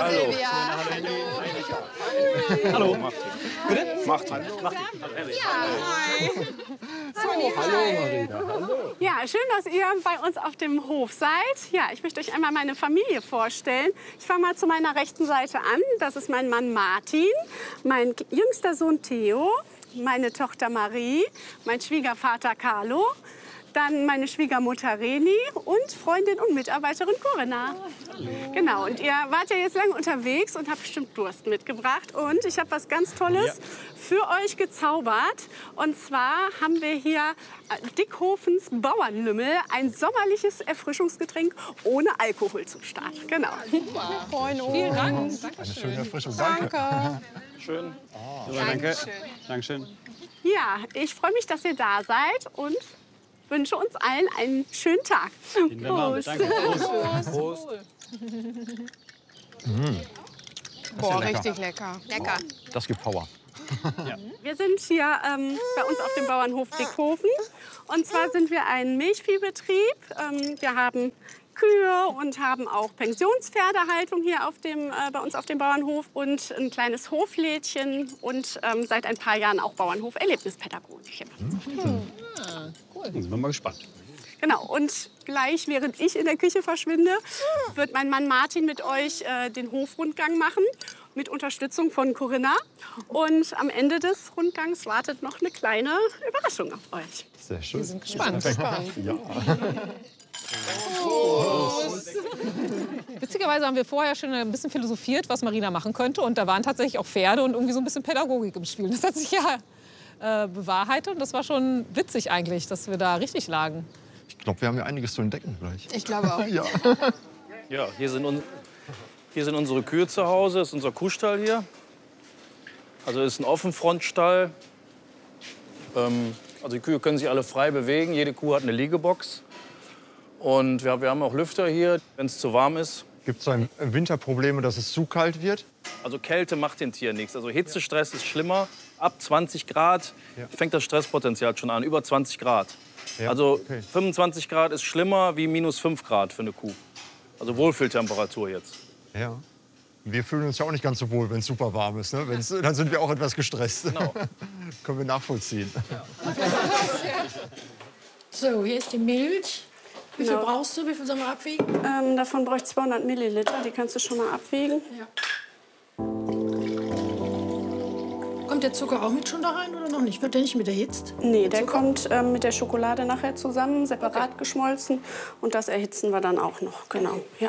Hallo. Silvia. Hallo. Bitte? Martin. Hallo Marina, hallo. Ja, schön, dass ihr bei uns auf dem Hof seid. Ja, ich möchte euch einmal meine Familie vorstellen. Ich fange mal zu meiner rechten Seite an. Das ist mein Mann Martin, mein jüngster Sohn Theo, meine Tochter Marie, mein Schwiegervater Carlo, dann meine Schwiegermutter Reni und Freundin und Mitarbeiterin Corinna. Genau, und ihr wart ja jetzt lange unterwegs und habt bestimmt Durst mitgebracht. Und ich habe was ganz Tolles für euch gezaubert. Und zwar haben wir hier Dickhofens Bauernlümmel, ein sommerliches Erfrischungsgetränk ohne Alkohol zum Start. Genau. Wir freuen uns. Vielen Dank. Eine schöne Erfrischung, danke. Schön. Danke. Dankeschön. Ja, ich freue mich, dass ihr da seid und wünsche uns allen einen schönen Tag. Prost. Danke. Prost. Boah, richtig lecker. Lecker. Das gibt Power. Wir sind hier bei uns auf dem Bauernhof Dickhofen. Und zwar sind wir ein Milchviehbetrieb. Wir haben Kühe und haben auch Pensionspferdehaltung hier bei uns auf dem Bauernhof und ein kleines Hoflädchen und seit ein paar Jahren auch Bauernhof-Erlebnispädagogik. Sind wir mal gespannt. Genau, und gleich, während ich in der Küche verschwinde, wird mein Mann Martin mit euch den Hofrundgang machen, mit Unterstützung von Corinna. Und am Ende des Rundgangs wartet noch eine kleine Überraschung auf euch. Sehr schön. Wir sind gespannt. Ja. Witzigerweise haben wir vorher schon ein bisschen philosophiert, was Marina machen könnte. Und da waren tatsächlich auch Pferde und irgendwie so ein bisschen Pädagogik im Spiel. Das hat sich ja bewahrheitet. Und das war schon witzig eigentlich, dass wir da richtig lagen. Ich glaube, wir haben ja einiges zu entdecken gleich. Ich glaube auch. Ja. Ja, hier sind unsere Kühe zu Hause. Das ist unser Kuhstall hier. Also das ist ein Offenfrontstall. Also die Kühe können sich alle frei bewegen. Jede Kuh hat eine Liegebox. Und wir haben auch Lüfter hier, wenn es zu warm ist. Gibt es im Winter Probleme, dass es zu kalt wird? Also Kälte macht den Tieren nichts. Also Hitzestress ist schlimmer. Ab 20 Grad fängt das Stresspotenzial schon an. Über 20 Grad. Ja, Also okay. 25 Grad ist schlimmer wie minus 5 Grad für eine Kuh. Also Wohlfühltemperatur jetzt. Ja. Wir fühlen uns ja auch nicht ganz so wohl, wenn es super warm ist. Ne? Dann sind wir auch etwas gestresst. Genau. Können wir nachvollziehen. So, hier ist die Milch. Wie viel Genau. brauchst du? Wie viel sollen wir abwiegen? Davon brauche ich 200 Milliliter, die kannst du schon mal abwiegen. Ja. Kommt der Zucker auch mit schon da rein oder noch nicht? Wird der nicht mit erhitzt? Nee, der kommt mit der Schokolade nachher zusammen, separat geschmolzen. Und das erhitzen wir dann auch noch, genau. Ja.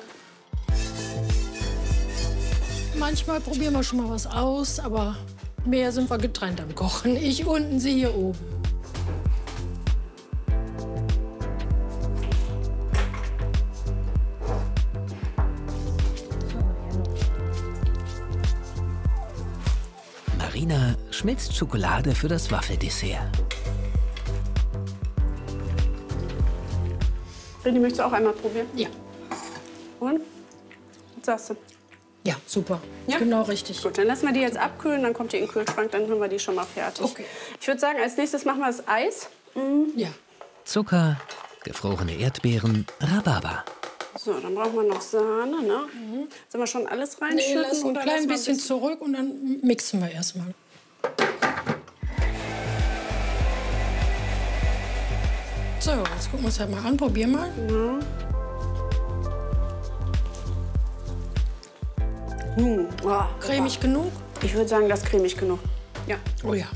Manchmal probieren wir schon mal was aus, aber mehr sind wir getrennt am Kochen. Ich unten, sie hier oben. Marina schmilzt Schokolade für das Waffeldessert. René, möchtest du auch einmal probieren? Ja. Und? Was sagst du? Ja, super. Ja? Genau richtig. Gut, dann lassen wir die jetzt abkühlen, dann kommt die in den Kühlschrank, dann haben wir die schon mal fertig. Okay. Ich würde sagen, als nächstes machen wir das Eis. Ja. Zucker, gefrorene Erdbeeren, Rhabarber. So, dann brauchen wir noch Sahne, ne? Sollen wir schon alles Nee, reinschütten? lass ein oder klein lassen wir bisschen zurück und dann mixen wir erstmal. So, jetzt gucken wir uns halt mal an. Probier mal. Oh, Cremig genug? ich würde sagen, das ist cremig genug. Ja. Oh ja.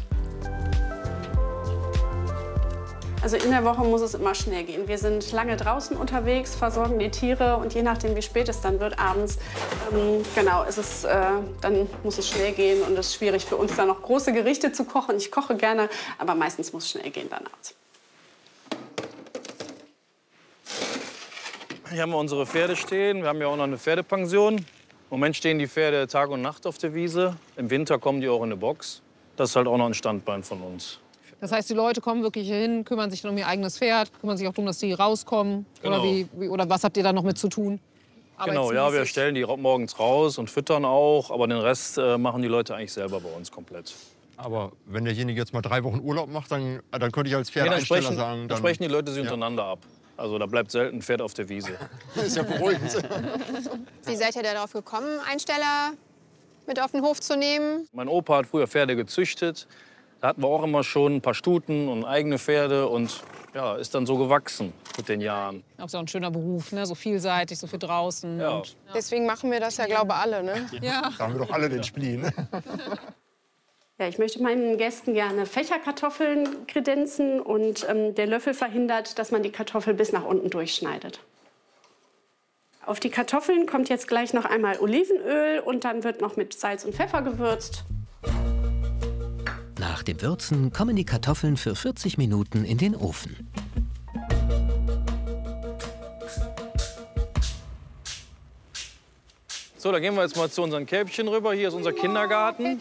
Also in der Woche muss es immer schnell gehen. Wir sind lange draußen unterwegs, versorgen die Tiere und je nachdem, wie spät es dann wird abends, genau, dann muss es schnell gehen und es ist schwierig für uns, dann noch große Gerichte zu kochen. Ich koche gerne, aber meistens muss es schnell gehen dann abends. Hier haben wir unsere Pferde stehen. Wir haben ja auch noch eine Pferdepension. Im Moment stehen die Pferde Tag und Nacht auf der Wiese. Im Winter kommen die auch in eine Box. Das ist halt auch noch ein Standbein von uns. Das heißt, die Leute kommen wirklich hier hin, kümmern sich dann um ihr eigenes Pferd, kümmern sich auch darum, dass die rauskommen. Genau. Oder was habt ihr da noch mit zu tun? Genau, ja, wir stellen die morgens raus und füttern auch. Aber den Rest machen die Leute eigentlich selber bei uns komplett. Aber wenn derjenige jetzt mal 3 Wochen Urlaub macht, dann könnte ich als Pferdeeinsteller sagen... Dann sprechen die Leute sich untereinander ab. Also da bleibt selten ein Pferd auf der Wiese. Ist ja beruhigend. Wie seid ihr darauf gekommen, Einsteller mit auf den Hof zu nehmen? Mein Opa hat früher Pferde gezüchtet. Da hatten wir auch immer schon ein paar Stuten und eigene Pferde. Und ja, ist dann so gewachsen mit den Jahren. Auch so ein schöner Beruf, ne? So vielseitig, so viel draußen. Ja. Und, Deswegen machen wir das ja, glaube ich, alle, ne? ja. Da haben wir doch alle den Spleen. Ja, ich möchte meinen Gästen gerne Fächerkartoffeln kredenzen und der Löffel verhindert, dass man die Kartoffel bis nach unten durchschneidet. Auf die Kartoffeln kommt jetzt gleich noch einmal Olivenöl und dann wird noch mit Salz und Pfeffer gewürzt. Nach dem Würzen kommen die Kartoffeln für 40 Minuten in den Ofen. So, da gehen wir jetzt mal zu unseren Kälbchen rüber. Hier ist unser Kindergarten.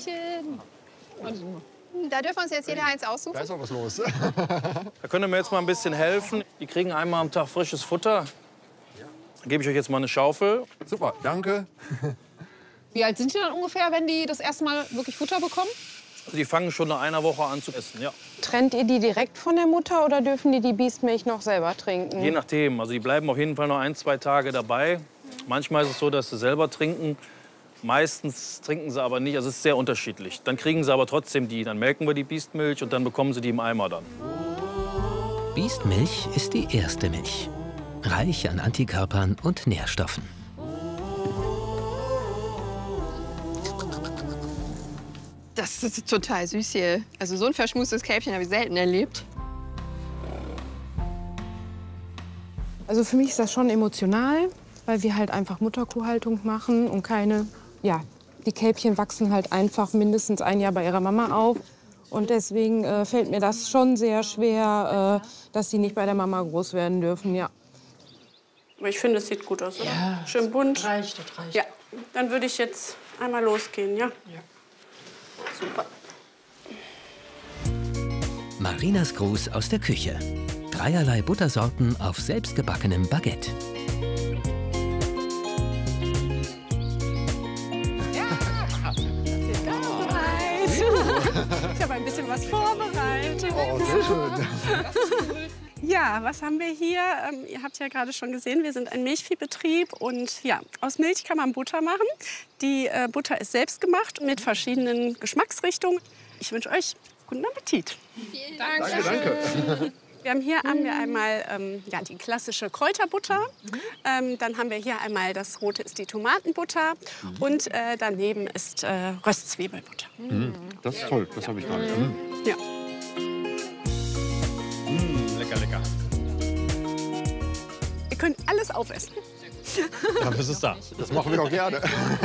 Da dürfen wir uns jetzt jeder eins aussuchen. Da ist auch was los. Da könnt ihr mir jetzt mal ein bisschen helfen. Die kriegen einmal am Tag frisches Futter. Da gebe ich euch jetzt mal eine Schaufel. Super, danke. Wie alt sind die dann ungefähr, wenn die das erste Mal wirklich Futter bekommen? Also die fangen schon nach einer Woche an zu essen, ja. Trennt ihr die direkt von der Mutter oder dürfen die Biestmilch noch selber trinken? Je nachdem. Also die bleiben auf jeden Fall noch 1, 2 Tage dabei. Manchmal ist es so, dass sie selber trinken. Meistens trinken sie aber nicht. Also es ist sehr unterschiedlich. Dann kriegen sie aber trotzdem die. Dann melken wir die Biestmilch und dann bekommen sie die im Eimer dann. Biestmilch ist die erste Milch. Reich an Antikörpern und Nährstoffen. Das ist total süß hier. Also so ein verschmustes Kälbchen habe ich selten erlebt. Also für mich ist das schon emotional, weil wir halt einfach Mutterkuhhaltung machen und keine, ja, die Kälbchen wachsen halt einfach mindestens ein Jahr bei ihrer Mama auf. Und deswegen fällt mir das schon sehr schwer, dass sie nicht bei der Mama groß werden dürfen, ja. Aber ich finde, es sieht gut aus, oder? Ja, Schön bunt. Das reicht. Ja, dann würde ich jetzt einmal losgehen, ja? Ja. Super. Marinas Gruß aus der Küche. 3 Buttersorten auf selbstgebackenem Baguette. Ich habe ein bisschen was vorbereitet. Oh, sehr schön. Ja, was haben wir hier? Ihr habt ja gerade schon gesehen, wir sind ein Milchviehbetrieb und ja, aus Milch kann man Butter machen. Die Butter ist selbst gemacht mit verschiedenen Geschmacksrichtungen. Ich wünsche euch guten Appetit. Vielen Dank. Danke, danke. Hier haben wir einmal ja, die klassische Kräuterbutter. Dann haben wir hier einmal das rote ist die Tomatenbutter und daneben ist Röstzwiebelbutter. Das ist toll, das habe ich gar nicht. Ja. Lecker, lecker. Ihr könnt alles aufessen. Ja, was ist da? Das machen wir doch gerne.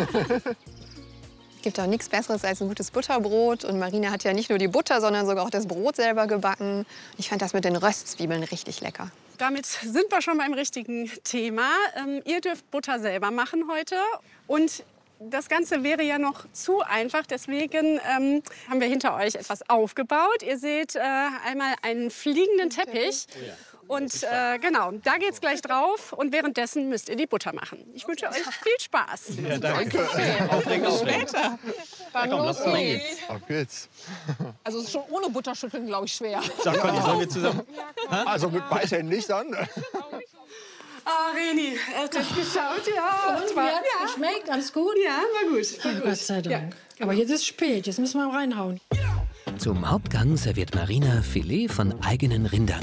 Es gibt auch nichts Besseres als ein gutes Butterbrot. Und Marina hat ja nicht nur die Butter, sondern sogar auch das Brot selber gebacken. Ich fand das mit den Röstzwiebeln richtig lecker. Damit sind wir schon beim richtigen Thema. Ihr dürft Butter selber machen heute. Und das Ganze wäre ja noch zu einfach. Deswegen haben wir hinter euch etwas aufgebaut. Ihr seht einmal einen fliegenden Teppich. Und genau, da geht's gleich drauf. Und währenddessen müsst ihr die Butter machen. Ich wünsche euch viel Spaß. Ja, danke. Aufregend, aufregend. Später. Ja, komm, lass uns mal hingehen. Auf geht's. Also es ist schon ohne Butterschütteln, glaube ich, schwer. Sag, Conny, sollen wir zusammen? Also mit beiden nicht dann. Ah, Reni, er hat es geschaut, ja. Und wie hat's geschmeckt? Alles gut? Ja, war gut. War gut. Gott sei Dank. Aber jetzt ist spät, jetzt müssen wir reinhauen. Zum Hauptgang serviert Marina Filet von eigenen Rindern.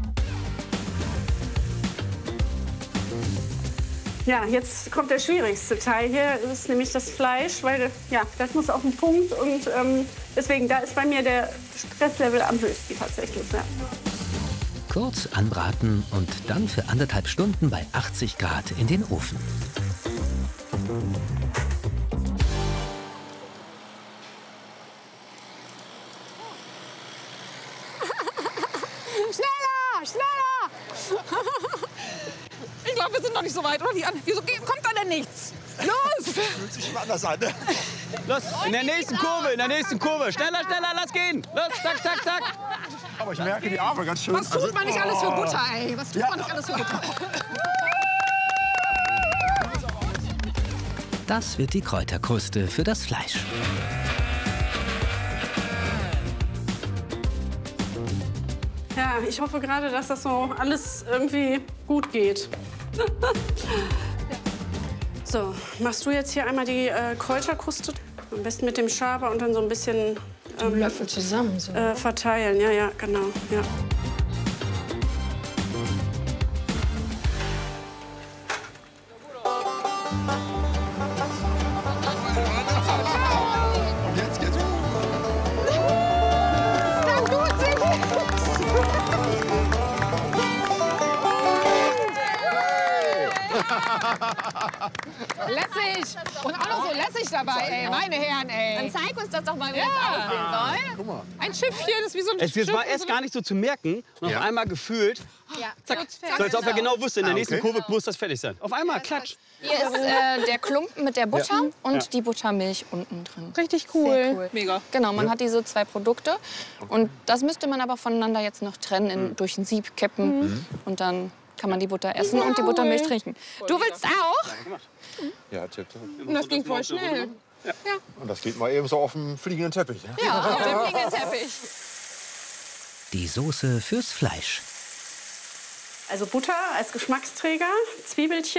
Ja, jetzt kommt der schwierigste Teil hier, das ist nämlich das Fleisch, weil ja, das muss auf den Punkt und deswegen, da ist bei mir der Stresslevel am höchsten tatsächlich. Ja. Kurz anbraten und dann für 1,5 Stunden bei 80 Grad in den Ofen. Schneller, schneller! Ich glaube, wir sind noch nicht so weit, oder? Wieso kommt da denn nichts? Los! Fühlt sich immer anders an. Los, in der nächsten Kurve, in der nächsten Kurve. Schneller, schneller, lass gehen. Los, zack, zack, zack. Aber ich merke die Arme ganz schön. Was tut man nicht alles für Butter, ey? Was tut Ja. man nicht alles für Butter? Das wird die Kräuterkruste für das Fleisch. Ja, ich hoffe gerade, dass das so alles irgendwie gut geht. So, machst du jetzt hier einmal die Kräuterkruste? Am besten mit dem Schaber und dann so ein bisschen Löffel zusammen. So. verteilen. Ja, ja, genau. Ja. Und jetzt geht's. Lässig! Und auch noch so lässig dabei, ey. Meine Herren, ey. Dann zeig uns das doch mal, wie das aussehen soll. Guck mal. Ein Schiffchen ist wie so ein Es Schiff. war erst gar nicht so zu merken. Und auf einmal gefühlt, Ja. zack, so als ob er genau wusste, in der nächsten Kurve muss das fertig sein. Auf einmal, klatsch. Hier ist der Klumpen mit der Butter und die Buttermilch unten drin. Richtig cool. Sehr cool. Mega. Genau, man hat diese zwei Produkte. Und das müsste man aber voneinander jetzt noch trennen, durch ein Sieb kippen. Und dann kann man die Butter essen und die Buttermilch trinken. Du willst auch? Ja, tipptopp. Und das ging voll schnell. Und das geht mal eben so auf dem fliegenden Teppich. Ne? Ja, auf dem fliegenden Teppich. Die Soße fürs Fleisch. Also Butter als Geschmacksträger, Zwiebelchen.